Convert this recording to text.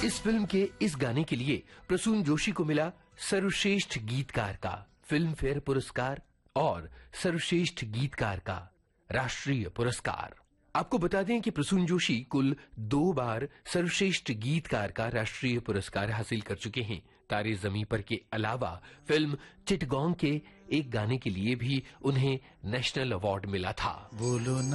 इस फिल्म के इस गाने के लिए प्रसून जोशी को मिला सर्वश्रेष्ठ गीतकार का फिल्म फेयर पुरस्कार और सर्वश्रेष्ठ गीतकार का राष्ट्रीय पुरस्कार। आपको बता दें कि प्रसून जोशी कुल 2 बार सर्वश्रेष्ठ गीतकार का राष्ट्रीय पुरस्कार हासिल कर चुके हैं। तारे ज़मीं पर के अलावा फिल्म चिटगोंग के एक गाने के लिए भी उन्हें नेशनल अवार्ड मिला था। बोलो